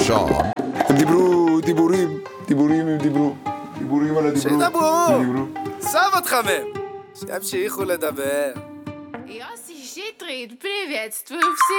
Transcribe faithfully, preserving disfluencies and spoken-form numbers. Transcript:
שם. הם דיברו דיבורים, דיבורים הם דיברו, דיבורים על הדיברו. שדברו! סב אותך מהם! שימשיכו לדבר. Йоси Щитрит, приветствую всех!